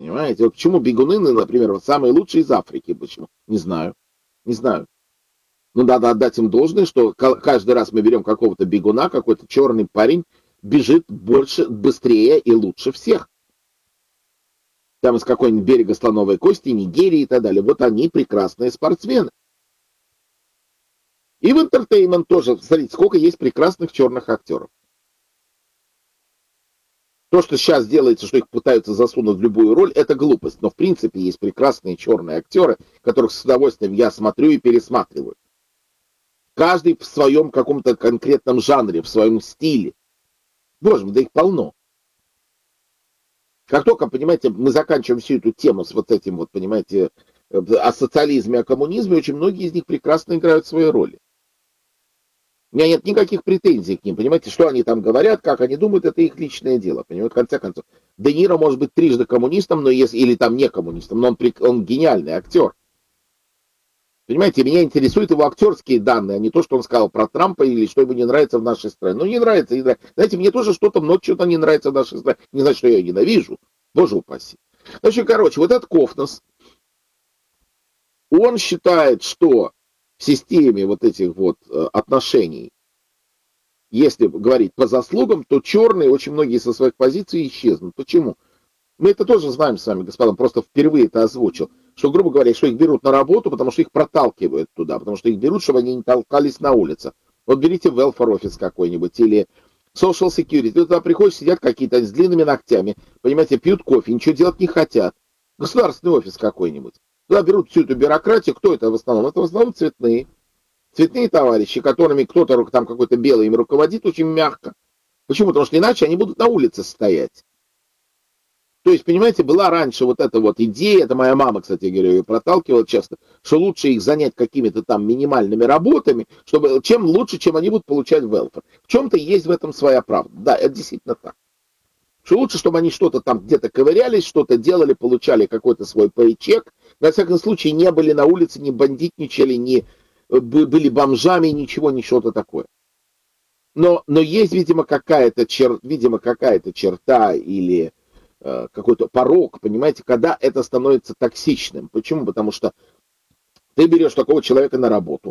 Понимаете? Вот почему бегуны, например, вот самые лучшие из Африки? Почему? Не знаю. Не знаю. Ну, надо отдать им должное, что каждый раз мы берем какого-то бегуна, какой-то черный парень бежит больше, быстрее и лучше всех. Там из какой-нибудь берега Слоновой Кости, Нигерии и так далее. Вот они прекрасные спортсмены. И в Entertainment тоже, смотрите, сколько есть прекрасных черных актеров. То, что сейчас делается, что их пытаются засунуть в любую роль, это глупость. Но в принципе есть прекрасные черные актеры, которых с удовольствием я смотрю и пересматриваю. Каждый в своем каком-то конкретном жанре, в своем стиле. Боже мой, да их полно. Как только, понимаете, мы заканчиваем всю эту тему с вот этим вот, понимаете, о социализме, о коммунизме, очень многие из них прекрасно играют свои роли. У меня нет никаких претензий к ним, понимаете, что они там говорят, как они думают, это их личное дело, понимаете, в конце концов. Де Ниро может быть трижды коммунистом, но если, или там не коммунистом, но он гениальный актер. Понимаете, меня интересуют его актерские данные, а не то, что он сказал про Трампа или что ему не нравится в нашей стране. Ну, не нравится, не нравится. Знаете, мне тоже что-то много чего-то не нравится в нашей стране. Не значит, что я ее ненавижу. Боже упаси. Значит, короче, вот этот Кофнос, он считает, что в системе вот этих вот отношений, если говорить по заслугам, то черные очень многие со своих позиций исчезнут. Почему? Мы это тоже знаем с вами, господа, просто впервые это озвучил, что, грубо говоря, что их берут на работу, потому что их проталкивают туда, потому что их берут, чтобы они не толкались на улице. Вот берите welfare office какой-нибудь или social security. Ты туда приходишь, сидят какие-то с длинными ногтями, понимаете, пьют кофе, ничего делать не хотят. Государственный офис какой-нибудь. Туда берут всю эту бюрократию. Кто это в основном? Это в основном цветные. Цветные товарищи, которыми кто-то там какой-то белый им руководит очень мягко. Почему? Потому что иначе они будут на улице стоять. То есть, понимаете, была раньше вот эта вот идея, это моя мама, кстати говоря, ее проталкивала часто, что лучше их занять какими-то там минимальными работами, чтобы, чем лучше, чем они будут получать welfare. В чем-то есть в этом своя правда. Да, это действительно так. Что лучше, чтобы они что-то там где-то ковырялись, что-то делали, получали какой-то свой пейчек. Во всяком случае, не были на улице, не бандитничали, не были бомжами, ничего такое. Но есть, видимо, какая-то черта или какой-то порог, понимаете, когда это становится токсичным. Почему? Потому что ты берешь такого человека на работу,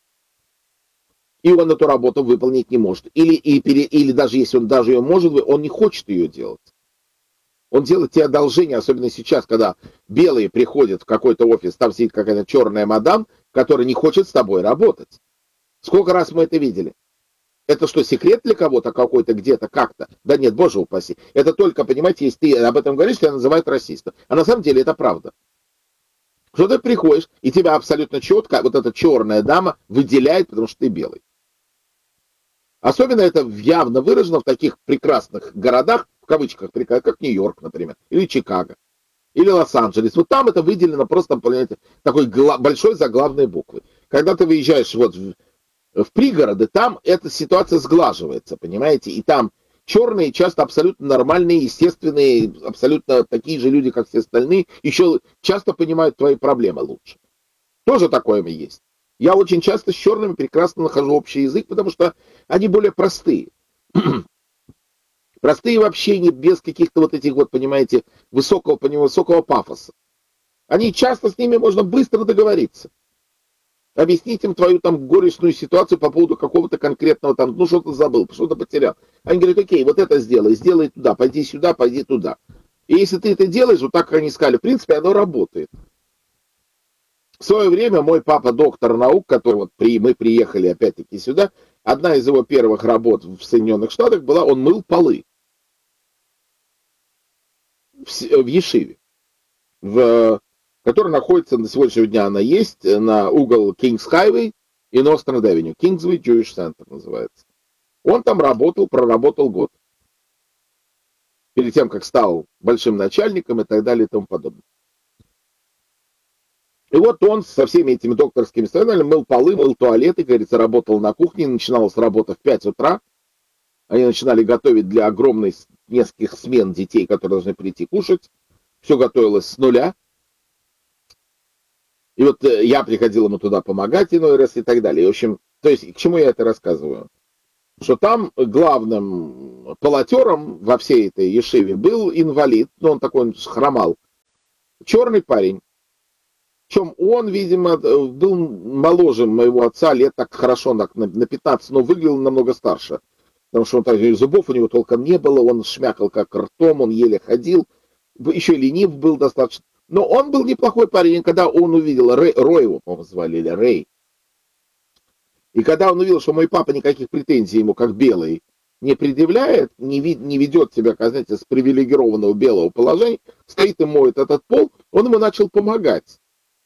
и он эту работу выполнить не может. Или даже если он даже ее может, он не хочет ее делать. Он делает тебе одолжение, особенно сейчас, когда белые приходят в какой-то офис, там сидит какая-то черная мадам, которая не хочет с тобой работать. Сколько раз мы это видели? Это что, секрет для кого-то какой-то где-то как-то? Да нет, боже упаси. Это только, понимаете, если ты об этом говоришь, тебя называют расистом. А на самом деле это правда. Что ты приходишь, и тебя абсолютно четко вот эта черная дама выделяет, потому что ты белый. Особенно это явно выражено в таких прекрасных городах, в кавычках, как Нью-Йорк, например, или Чикаго, или Лос-Анджелес. Вот там это выделено просто, понимаете, такой большой заглавной буквы. Когда ты выезжаешь вот в пригороды, там эта ситуация сглаживается, понимаете, и там черные часто абсолютно нормальные, естественные, абсолютно такие же люди, как все остальные, еще часто понимают твои проблемы лучше. Тоже такое есть. Я очень часто с черными прекрасно нахожу общий язык, потому что они более простые. Простые в общении, без каких-то вот этих вот, понимаете, высокого пафоса. Они часто с ними можно быстро договориться. Объяснить им твою там горестную ситуацию по поводу какого-то конкретного там, ну что-то забыл, что-то потерял. Они говорят, окей, вот это сделай туда, пойди сюда, пойди туда. И если ты это делаешь, вот так, как они сказали, в принципе, оно работает. В свое время мой папа доктор наук, который вот мы приехали опять-таки сюда, одна из его первых работ в Соединенных Штатах была, он мыл полы в Ешиве, которая находится на сегодняшнего дня, она есть на угол Кингс Хайвей и Ностранд Авеню. Кингсвей Jewish Center называется. Он там проработал год. Перед тем, как стал большим начальником и так далее и тому подобное. И вот он со всеми этими докторскими стоянами мыл полы, мыл туалеты, говорится, работал на кухне, начиналась работа в 5 утра. Они начинали готовить для огромной нескольких смен детей, которые должны прийти кушать. Все готовилось с нуля. И вот я приходил ему туда помогать иной раз и так далее. В общем, то есть, к чему я это рассказываю? Что там главным полотером во всей этой ешиве был инвалид, ну он такой, он хромал, черный парень. Причем он, видимо, был моложе моего отца, лет так хорошо, на 15, но выглядел намного старше. Потому что он так, зубов у него толком не было, он шмякал как ртом, он еле ходил, еще ленив был достаточно. Но он был неплохой парень, когда он увидел, Рой его, по-моему, звали, или Рэй. И когда он увидел, что мой папа никаких претензий ему, как белый, не предъявляет, не ведет себя, как, знаете, с привилегированного белого положения, стоит и моет этот пол, он ему начал помогать.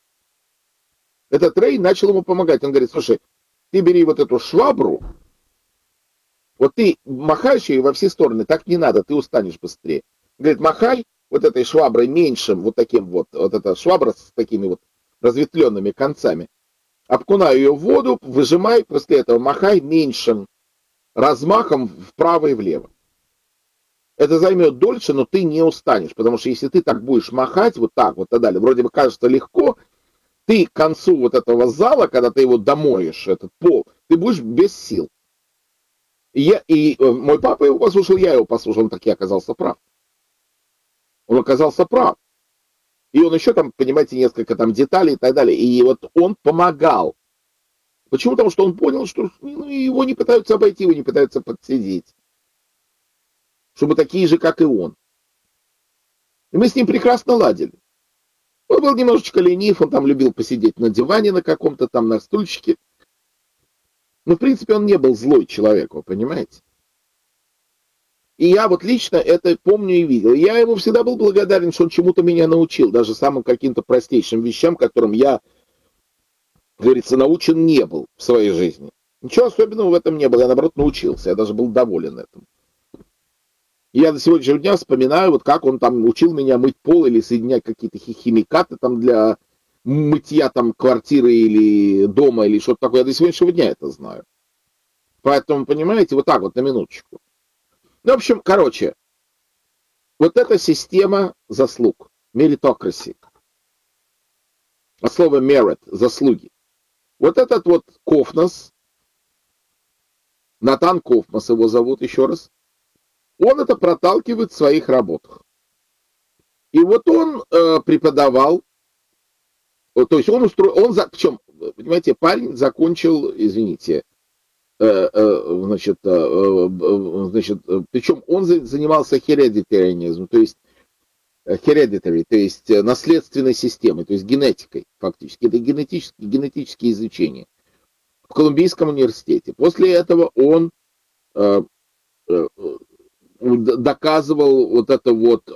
Этот Рэй начал ему помогать. Он говорит, слушай, ты бери вот эту швабру, вот ты махаешь ее во все стороны, так не надо, ты устанешь быстрее. Говорит, махай вот этой шваброй меньшим, вот таким вот эта швабра с такими вот разветвленными концами. Обкунай ее в воду, выжимай, после этого махай меньшим размахом вправо и влево. Это займет дольше, но ты не устанешь, потому что если ты так будешь махать, вот так вот и далее, вроде бы кажется легко, ты к концу вот этого зала, когда ты его домоешь, этот пол, ты будешь без сил. И мой папа его послушал, я его послушал, он таки оказался прав. Он оказался прав. И он еще там, понимаете, несколько там деталей и так далее. И вот он помогал. Почему? Потому что он понял, что его не пытаются обойти, его не пытаются подсидеть. Чтобы такие же, как и он. И мы с ним прекрасно ладили. Он был немножечко ленив, он там любил посидеть на диване на каком-то там, на стульчике. Но, в принципе, он не был злой человек, вы понимаете? И я вот лично это помню и видел. Я ему всегда был благодарен, что он чему-то меня научил, даже самым каким-то простейшим вещам, которым я, как говорится, научен не был в своей жизни. Ничего особенного в этом не было, я, наоборот, научился, я даже был доволен этим. И я до сегодняшнего дня вспоминаю, вот как он там учил меня мыть пол или соединять какие-то химикаты там для мытья там квартиры или дома или что-то такое. Я до сегодняшнего дня это знаю. Поэтому, понимаете, вот так вот на минуточку. Ну, в общем, короче, вот эта система заслуг, meritocracy, от слова merit, заслуги. Вот этот вот Кофмас, Натан Кофмас его зовут еще раз, он это проталкивает в своих работах. И вот он преподавал, то есть причем, понимаете, парень закончил, извините, причем он занимался hereditarianism, то есть hereditary, то есть наследственной системой, то есть генетикой фактически. Это генетические изучения в Колумбийском университете. После этого он доказывал вот это вот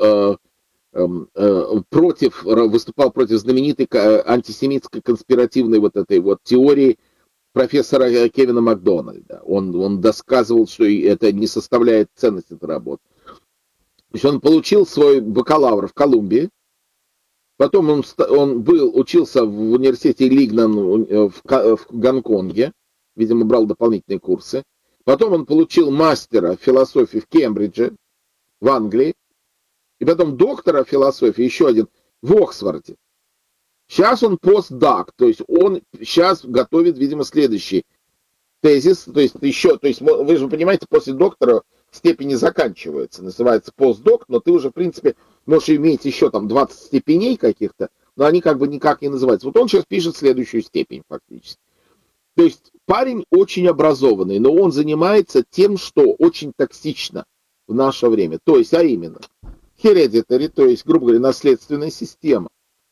выступал против знаменитой антисемитской конспиративной вот этой вот теории профессора Кевина Макдональда. Он доказывал, что это не составляет ценность этой работы. То есть он получил свой бакалавр в Колумбии, потом он учился в университете Лигнан в Гонконге, видимо, брал дополнительные курсы. Потом он получил мастера философии в Кембридже, в Англии, и потом доктора философии, еще один, в Оксфорде. Сейчас он постдок, то есть он сейчас готовит, видимо, следующий тезис, то есть вы же понимаете, после доктора степени заканчиваются, называется постдок, но ты уже, в принципе, можешь иметь еще там 20 степеней каких-то, но они как бы никак не называются. Вот он сейчас пишет следующую степень фактически. То есть парень очень образованный, но он занимается тем, что очень токсично в наше время. То есть, а именно, hereditary, то есть, грубо говоря, наследственная система.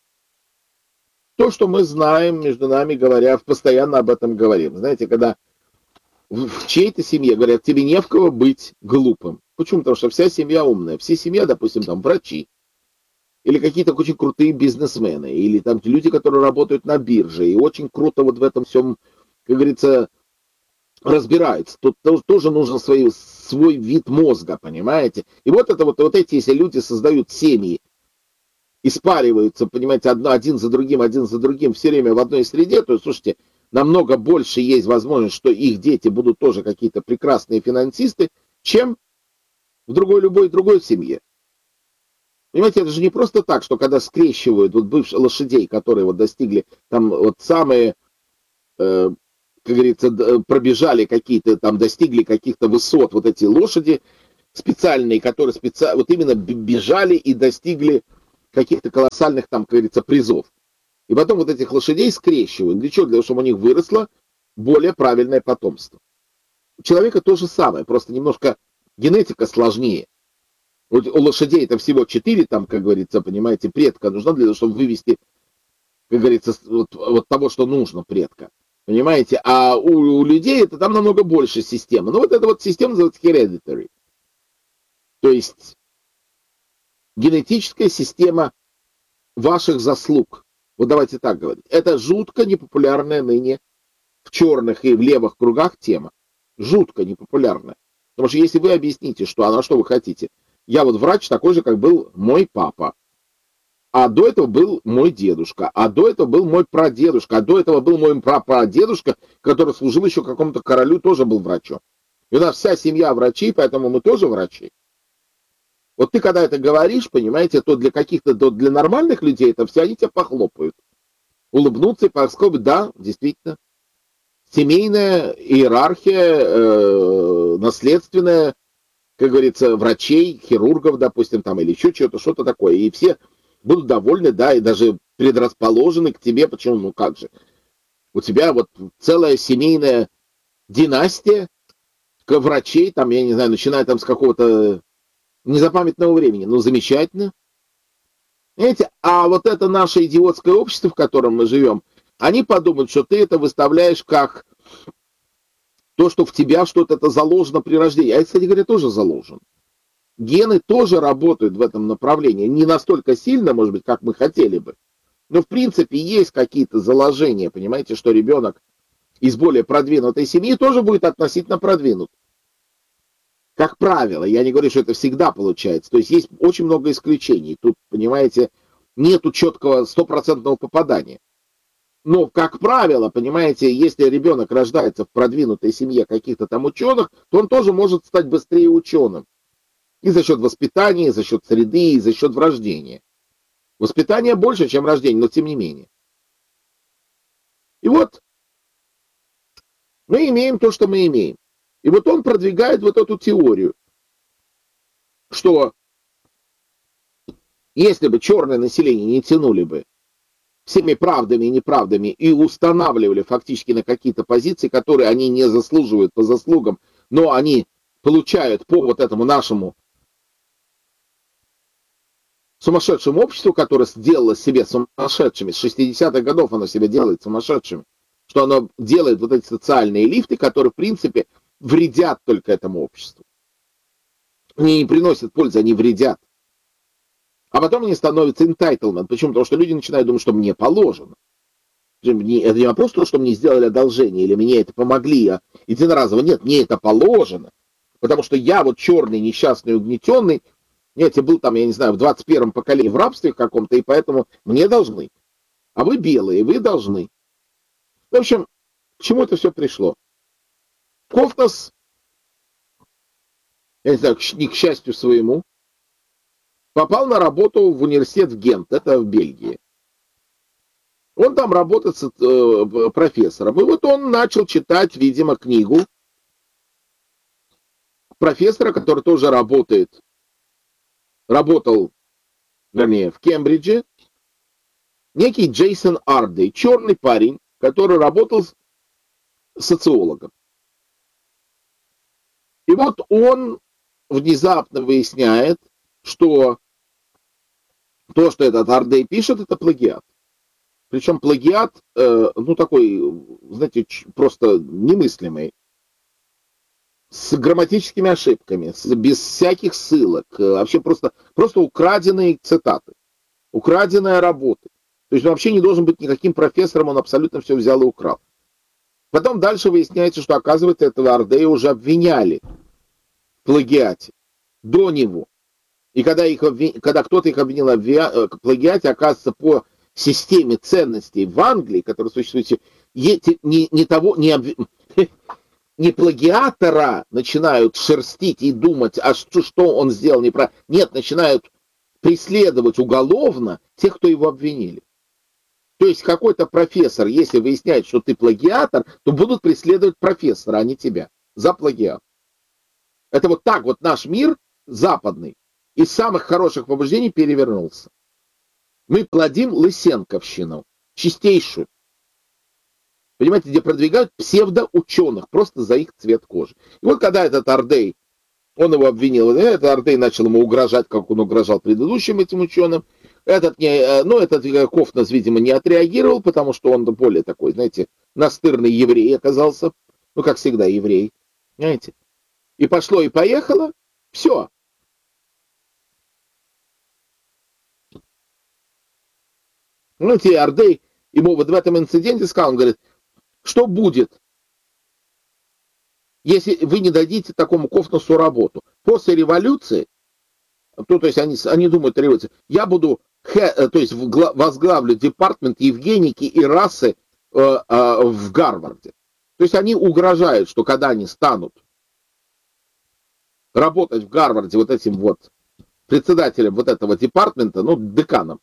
То, что мы знаем, между нами говоря, постоянно об этом говорим. Знаете, когда в чьей-то семье говорят, тебе не в кого быть глупым. Почему? Потому что вся семья умная. Все семья, допустим, там врачи, или какие-то очень крутые бизнесмены, или там люди, которые работают на бирже, и очень круто вот в этом всем, как говорится, разбираются. Тут тоже нужен свой вид мозга, понимаете? И вот эти, если люди создают семьи, и спариваются, понимаете, один за другим, все время в одной среде, то есть, слушайте, намного больше есть возможность, что их дети будут тоже какие-то прекрасные финансисты, чем в любой другой семье. Понимаете, это же не просто так, что когда скрещивают вот бывших лошадей, которые вот достигли, там вот самые, как говорится, пробежали какие-то, там достигли каких-то высот, вот эти лошади специальные, которые вот именно бежали и достигли каких-то колоссальных, там, как говорится, призов. И потом вот этих лошадей скрещивают. Для чего? Для того, чтобы у них выросло более правильное потомство. У человека то же самое, просто немножко генетика сложнее. Вот у лошадей это всего 4, там, как говорится, понимаете, предка нужна для того, чтобы вывести, как говорится, вот того, что нужно предка. Понимаете? А у людей это там намного больше система. Ну вот эта вот система называется hereditary. То есть генетическая система ваших заслуг. Вот давайте так говорить. Это жутко непопулярная ныне в черных и в левых кругах тема. Жутко непопулярная. Потому что если вы объясните, что, а на что вы хотите, я вот врач такой же, как был мой папа, а до этого был мой дедушка, а до этого был мой прадедушка, а до этого был мой прапрадедушка, который служил еще какому-то королю, тоже был врачом. И у нас вся семья врачей, поэтому мы тоже врачи. Вот ты когда это говоришь, понимаете, то для каких-то, для нормальных людей это все, они тебя похлопают. Улыбнутся и поскольку, да, действительно. Семейная иерархия, наследственная, как говорится, врачей, хирургов, допустим, там, или еще что-то такое. И все будут довольны, да, и даже предрасположены к тебе. Почему? Ну как же? У тебя вот целая семейная династия врачей, там, я не знаю, начиная там с какого-то незапамятного времени. Ну, замечательно. Понимаете? А вот это наше идиотское общество, в котором мы живем, они подумают, что ты это выставляешь как то, что в тебя что-то это заложено при рождении. А это, кстати говоря, тоже заложено. Гены тоже работают в этом направлении. Не настолько сильно, может быть, как мы хотели бы. Но, в принципе, есть какие-то заложения. Понимаете, что ребенок из более продвинутой семьи тоже будет относительно продвинут. Как правило, я не говорю, что это всегда получается. То есть есть очень много исключений. Тут, понимаете, нету четкого стопроцентного попадания. Но, как правило, понимаете, если ребенок рождается в продвинутой семье каких-то там ученых, то он тоже может стать быстрее ученым. И за счет воспитания, и за счет среды, и за счет врождения. Воспитание больше, чем рождение, но тем не менее. И вот мы имеем то, что мы имеем. И вот он продвигает вот эту теорию, что если бы черное население не тянули бы всеми правдами и неправдами и устанавливали фактически на какие-то позиции, которые они не заслуживают по заслугам, но они получают по вот этому нашему сумасшедшему обществу, которое сделало себя сумасшедшими. С 60-х годов оно себя делает сумасшедшими. Что оно делает вот эти социальные лифты, которые, в принципе, вредят только этому обществу. Они не приносят пользы, они вредят. А потом они становятся entitlement. Почему? Потому что люди начинают думать, что мне положено. Это не вопрос того, что мне сделали одолжение, или мне это помогли единоразово. Нет, мне это положено. Потому что я вот черный, несчастный, угнетенный, я был там, я не знаю, в 21-м поколении в рабстве каком-то, и поэтому мне должны. А вы белые, вы должны. В общем, к чему это все пришло? Кофтас, я не знаю, не к счастью своему, попал на работу в университет в Гент, это в Бельгии. Он там работает профессором. И вот он начал читать, видимо, книгу профессора, который тоже работал, вернее, в Кембридже, некий Джейсон Ардей, черный парень, который работал социологом. И вот он внезапно выясняет, что то, что этот Ардей пишет, это плагиат. Причем плагиат, ну такой, знаете, просто немыслимый. С грамматическими ошибками, без всяких ссылок. Вообще просто украденные цитаты. Украденная работа. То есть он вообще не должен быть никаким профессором, он абсолютно все взял и украл. Потом дальше выясняется, что, оказывается, этого Ардея уже обвиняли в плагиате до него. И когда кто-то их обвинил в плагиате, оказывается, по системе ценностей в Англии, которая существует, не плагиатора начинают шерстить и думать, а что он сделал неправильно. Нет, начинают преследовать уголовно тех, кто его обвинили. То есть какой-то профессор, если выясняет, что ты плагиатор, то будут преследовать профессора, а не тебя, за плагиат. Это вот так вот наш мир западный из самых хороших побуждений перевернулся. Мы плодим лысенковщину, чистейшую. Понимаете, где продвигают псевдоученых, просто за их цвет кожи. И вот когда этот Ардей, он его обвинил, этот Ардей начал ему угрожать, как он угрожал предыдущим этим ученым. Этот Кофнас, видимо, не отреагировал, потому что он более такой, знаете, настырный еврей оказался. Ну, как всегда, еврей. Знаете. И пошло, и поехало. Все. Ну, Ардей ему вот в этом инциденте сказал, он говорит, что будет, если вы не дадите такому Кофнасу работу? После революции, то есть они думают о революции, я буду, то есть возглавлю департамент евгеники и расы в Гарварде. То есть они угрожают, что когда они станут работать в Гарварде вот этим вот председателем вот этого департамента, ну, деканом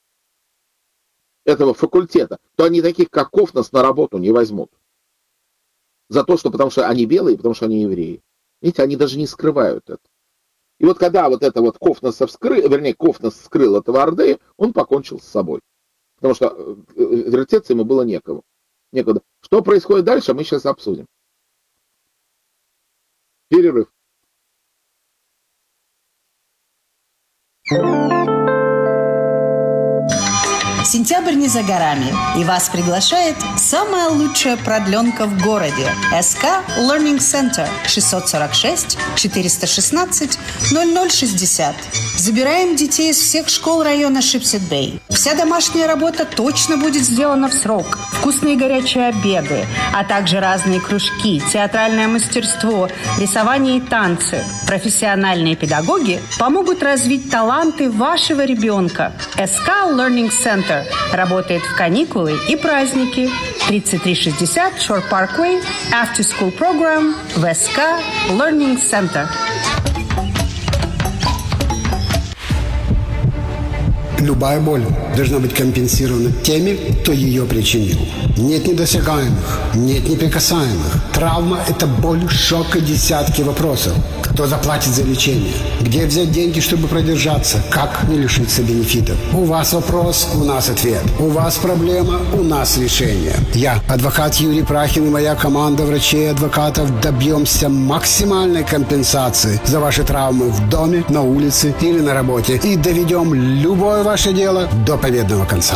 этого факультета, то они таких, как Кофнас, на работу не возьмут. За то, что потому что они белые, потому что они евреи. Видите, они даже не скрывают это. И вот когда вот это вот Кофнас скрыл этого Ардея, он покончил с собой. Потому что вертеться ему было некуда. Что происходит дальше, мы сейчас обсудим. Перерыв. Сентябрь не за горами, и вас приглашает самая лучшая продленка в городе. СК Learning Center 646-416-0060. Забираем детей из всех школ района Шипсет-Бэй. Вся домашняя работа точно будет сделана в срок. Вкусные горячие обеды, а также разные кружки, театральное мастерство, рисование и танцы. Профессиональные педагоги помогут развить таланты вашего ребенка. СК Learning Center работает в каникулы и праздники. 3360 Shore Parkway, After School Program в СК Learning Center. Любая боль должна быть компенсирована теми, кто ее причинил. Нет недосягаемых, нет неприкасаемых. Травма – это боль, шок и десятки вопросов. Кто заплатит за лечение? Где взять деньги, чтобы продержаться? Как не лишиться бенефитов? У вас вопрос, у нас ответ. У вас проблема, у нас решение. Я, адвокат Юрий Прахин и моя команда врачей и адвокатов добьемся максимальной компенсации за ваши травмы в доме, на улице или на работе и доведем любое ваше дело до победного конца.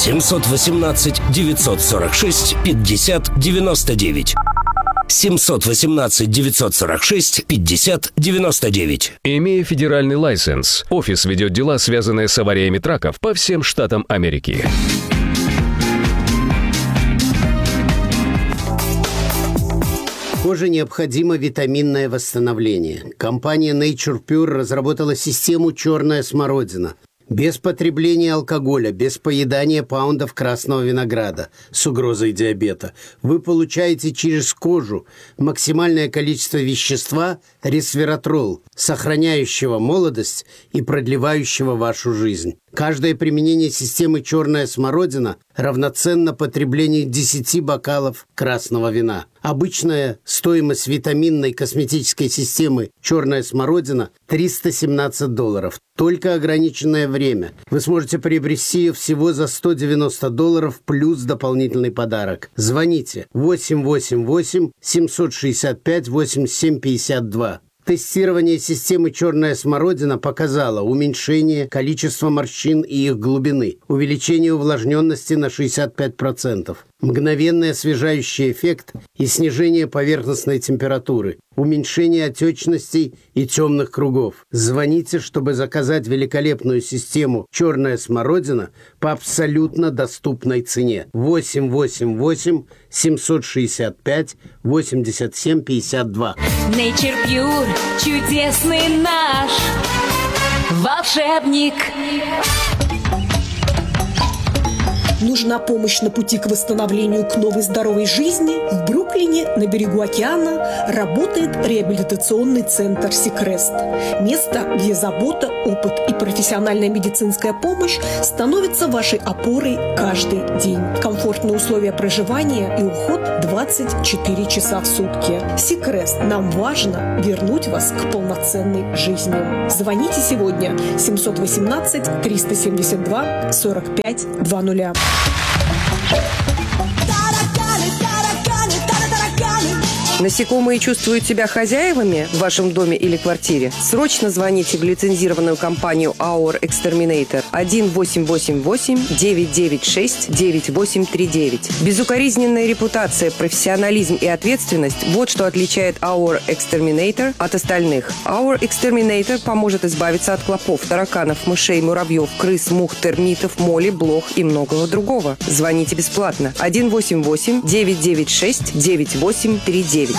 718-946-50-99. 718-946-50-99. Имея федеральный лайсенс, офис ведет дела, связанные с авариями траков по всем штатам Америки. Коже необходимо витаминное восстановление. Компания Nature Pure разработала систему «Черная смородина». Без потребления алкоголя, без поедания паундов красного винограда с угрозой диабета вы получаете через кожу максимальное количество вещества ресвератрол, сохраняющего молодость и продлевающего вашу жизнь. Каждое применение системы «Черная смородина» равноценно потреблению 10 бокалов красного вина. Обычная стоимость витаминной косметической системы «Черная смородина» $317. Только ограниченное время. Вы сможете приобрести ее всего за $190 плюс дополнительный подарок. Звоните 888-765-8752. Тестирование системы «Черная смородина» показало уменьшение количества морщин и их глубины, увеличение увлажненности на 65%, мгновенный освежающий эффект и снижение поверхностной температуры, уменьшение отечностей и темных кругов. Звоните, чтобы заказать великолепную систему «Черная смородина» по абсолютно доступной цене. 888-765-8752. Nature Pure, чудесный наш волшебник. Нужна помощь на пути к восстановлению к новой здоровой жизни? В Бруклине, на берегу океана, работает реабилитационный центр «Сикрест». Место, где забота, опыт и профессиональная медицинская помощь становятся вашей опорой каждый день. Комфортные условия проживания и уход 24 часа в сутки. «Сикрест». Нам важно вернуть вас к полноценной жизни. Звоните сегодня 718 372 45 20. Насекомые чувствуют себя хозяевами в вашем доме или квартире? Срочно звоните в лицензированную компанию Our Exterminator 1-888-996-9839. Безукоризненная репутация, профессионализм и ответственность – вот что отличает Our Exterminator от остальных. Our Exterminator поможет избавиться от клопов, тараканов, мышей, муравьев, крыс, мух, термитов, моли, блох и многого другого. Звоните бесплатно 1-888-996-9839.